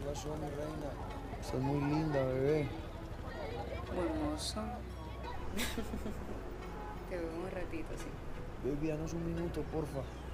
pasó, mi reina? Estás muy linda, bebé. Hermoso. Te veo un ratito, sí. Baby, danos un minuto, porfa.